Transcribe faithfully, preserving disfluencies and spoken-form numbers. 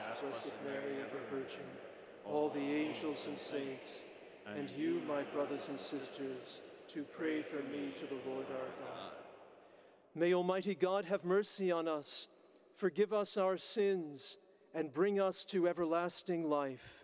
ask Blessed Mary, ever Virgin, all the angels and saints, and you, my brothers and sisters, to pray for me to the Lord our God. May Almighty God have mercy on us, forgive us our sins, and bring us to everlasting life.